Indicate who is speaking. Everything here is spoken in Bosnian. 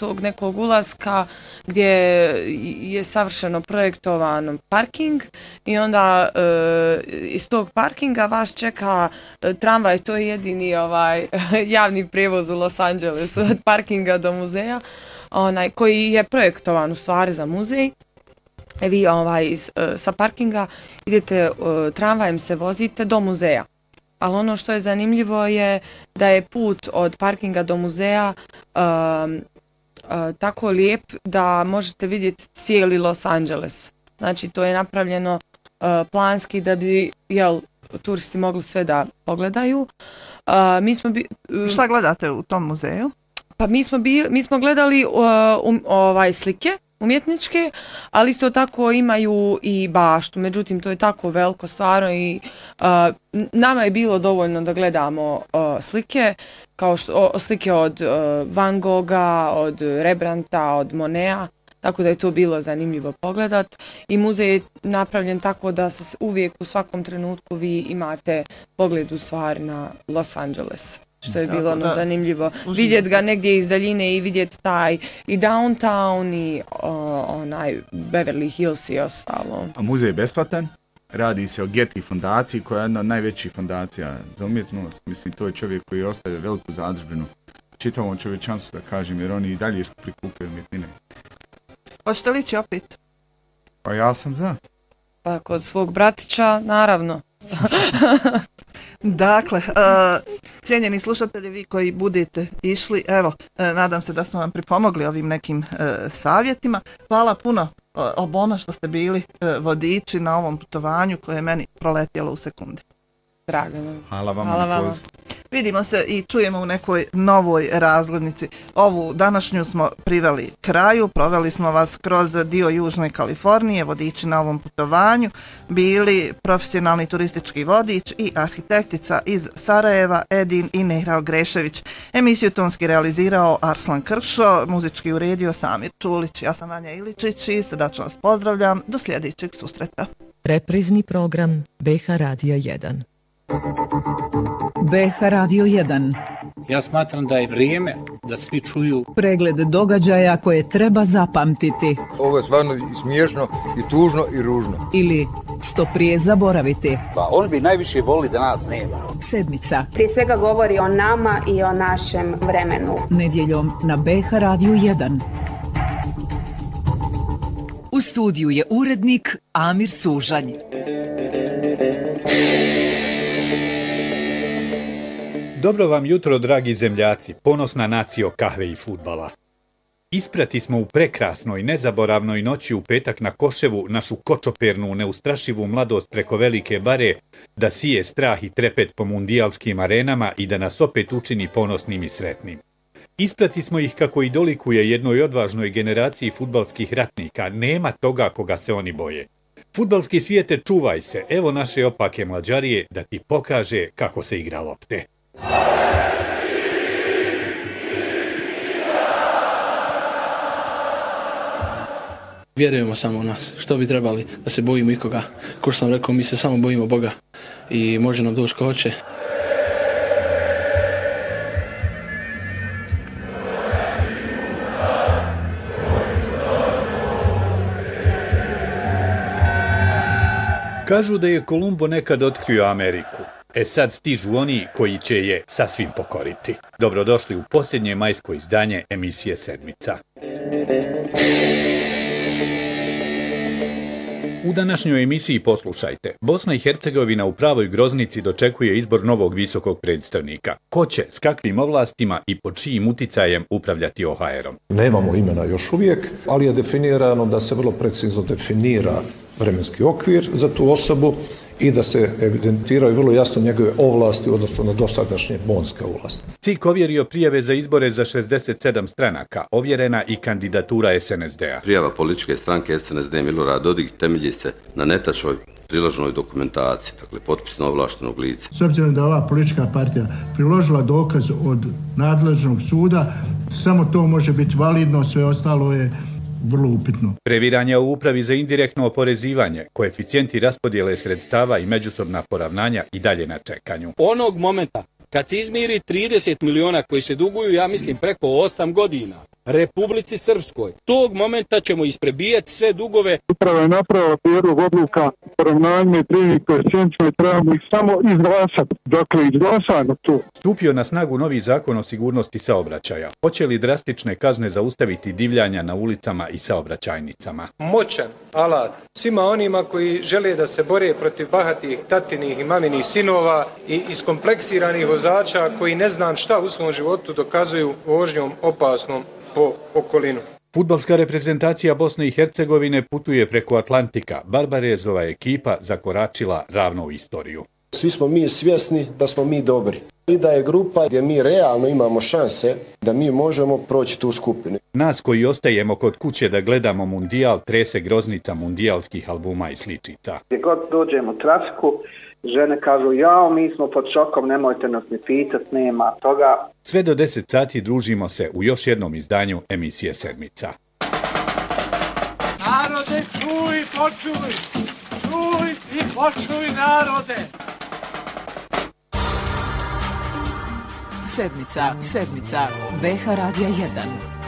Speaker 1: tog nekog ulaska gdje je savršeno projektovan parking i onda iz tog parkinga vas čeka tramvaj, to je jedini javni prijevoz u Los Angelesu od parkinga do muzeja, koji je projektovan u stvari za muzej. Vi sa parkinga idete tramvajem se vozite do muzeja. Ali ono što je zanimljivo je da je put od parkinga do muzeja tako lijep da možete vidjeti cijeli Los Angeles. Znači to je napravljeno planski da bi turisti mogli sve da pogledaju.
Speaker 2: Šta gledate u tom muzeju?
Speaker 1: Pa mi smo gledali slike umjetničke, ali isto tako imaju i baštu, međutim to je tako veliko stvarno i nama je bilo dovoljno da gledamo slike, kao slike od Van Gogha, od Rembrandta, od Moneta, tako da je to bilo zanimljivo pogledat i muzej je napravljen tako da se uvijek u svakom trenutku vi imate pogled u stvari na Los Angeles. Što je bilo zanimljivo. Vidjeti ga negdje iz daljine i vidjeti taj i downtown i Beverly Hills i ostalo.
Speaker 3: A muzej je besplatan. Radi se o Getty fondaciji koja je jedna od najvećih fondacija za umjetnost. Mislim, to je čovjek koji ostavlja veliku zadružbinu čitavom čovječanstvu, da kažem, jer oni i dalje prikupljaju umjetnine.
Speaker 2: Hoćete li ići opet?
Speaker 3: Pa ja sam za.
Speaker 1: Pa kod svog bratića, naravno.
Speaker 2: Dakle, cijenjeni slušatelji, vi koji budete išli, evo, nadam se da smo vam pripomogli ovim nekim savjetima. Hvala puno oboma što ste bili vodiči na ovom putovanju koje je meni proletjelo u sekundi.
Speaker 1: Drago nam.
Speaker 3: Hvala vam.
Speaker 2: Vidimo se i čujemo u nekoj novoj razglednici. Ovu današnju smo priveli kraju, proveli smo vas kroz dio Južne Kalifornije, vodiči na ovom putovanju, bili profesionalni turistički vodič i arhitektica iz Sarajeva Edin i Nehrao Grešević. Emisiju tonski realizirao Arslan Kršo, muzički uredio Samir Čulić. Ja sam Vanja Iličić i srdačno vas pozdravljam. Do sljedećeg susreta.
Speaker 4: Reprizni program BH Radija 1.
Speaker 5: BH Radio 1.
Speaker 6: Ja smatram da je vrijeme da svi čuju
Speaker 5: pregled događaja koje treba zapamtiti.
Speaker 7: Ovo je stvarno i smiješno, i tužno, i ružno.
Speaker 5: Ili što prije zaboraviti.
Speaker 8: Pa on bi najviše voli da nas nema.
Speaker 5: Sedmica.
Speaker 9: Prije svega govori o nama i o našem vremenu.
Speaker 5: Nedjeljom na BH Radio 1.
Speaker 4: U studiju je urednik Amir Sužanj.
Speaker 10: Dobro vam jutro, dragi zemljaci, ponosna nacijo kahve i fudbala. Isprati smo u prekrasnoj, nezaboravnoj noći u petak na Koševu našu kočopernu, neustrašivu mladost preko Velike bare, da sije strah i trepet po mundijalskim arenama i da nas opet učini ponosnim i sretnim. Isprati smo ih kako i dolikuje jednoj odvažnoj generaciji fudbalskih ratnika, nema toga koga se oni boje. Fudbalski svijete, čuvaj se, evo naše opake mlađarije da ti pokaže kako se igra lopte.
Speaker 11: Vjerujemo samo u nas. Što bi trebali da se bojimo ikoga? Ko što sam rekao, mi se samo bojimo Boga i može nam doći ko hoće.
Speaker 10: Kažu da je Kolumbo nekad otkrio Ameriku. Sad stižu oni koji će je sasvim pokoriti. Dobrodošli u posljednje majsko izdanje emisije Sedmica. U današnjoj emisiji poslušajte. Bosna i Hercegovina u pravoj groznici dočekuje izbor novog visokog predstavnika. Ko će, s kakvim ovlastima i pod čijim uticajem upravljati OHR-om?
Speaker 12: Nemamo imena još uvijek, ali je definirano da se vrlo precizno definira vremenski okvir za tu osobu i da se evidentiraju vrlo jasno njegove ovlasti, odnosno na dosadašnje bonske ovlasti.
Speaker 10: CIK ovjerio prijave za izbore za 67 stranaka, ovjerena i kandidatura SNSD-a.
Speaker 13: Prijava političke stranke SNSD Milorad Dodik temelji se na netačnoj priloženoj dokumentaciji, dakle potpisno ovlaštenog lica.
Speaker 14: S obzirom da ova politička partija priložila dokaz od nadležnog suda, samo to može biti validno, sve ostalo je vrlo upitno.
Speaker 10: Previranja u upravi za indirektno oporezivanje, koeficijenti raspodjele sredstava i međusobna poravnanja i dalje na čekanju.
Speaker 8: Onog momenta kad se izmiri 30 miliona koji se duguju, ja mislim preko 8 godina,
Speaker 15: Republici Srpskoj. Tog momenta ćemo isprebijati sve dugove.
Speaker 16: Uprava je napravila prijedlog odluka poravnanje i trening koeficijentima i trebamo ih samo izglasati. Dakle, izglasajmo to.
Speaker 10: Stupio na snagu novi zakon o sigurnosti saobraćaja. Hoće li drastične kazne zaustaviti divljanja na ulicama i saobraćajnicama?
Speaker 17: Moćan alat svima onima koji žele da se bore protiv bahatih tatinih i maminih sinova i iskompleksiranih vozača koji ne znam šta u svom životu dokazuju vožnjom opasnom po okolinu.
Speaker 10: Fudbalska reprezentacija Bosne i Hercegovine putuje preko Atlantika. Barbarezova ekipa zakoračila ravno u istoriju.
Speaker 18: Svi smo mi svjesni da smo mi dobri i da je grupa gdje mi realno imamo šanse da mi možemo proći tu skupinu.
Speaker 10: Nas koji ostajemo kod kuće da gledamo mundijal trese groznica mundijalskih albuma i sličica.
Speaker 19: Gdje god dođemo u trafiku, žene kažu jao, mi smo pod šokom, nemojte nas ni pitat, nema toga.
Speaker 10: Sve do 10 sati družimo se u još jednom izdanju emisije Sedmica.
Speaker 20: Narode, čuj, počuj! Čuj i počuj, narode!
Speaker 5: Sedmica, BH Radija 1.